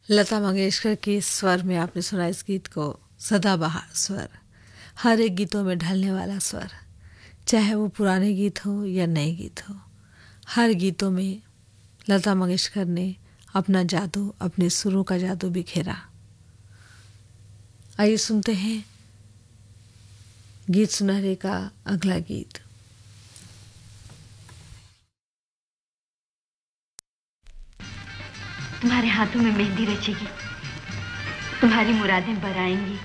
लता मंगेशकर के स्वर में आपने सुना इस गीत को। सदाबहार स्वर, हर एक गीतों में ढलने वाला स्वर, चाहे वो पुराने गीत हो या नए गीत हो, हर गीतों में लता मंगेशकर ने अपना जादू, अपने सुरों का जादू बिखेरा। आइए सुनते हैं गीत सुनहरे का अगला गीत। तुम्हारे हाथों में मेहंदी रचेगी, तुम्हारी मुरादें बराएंगी।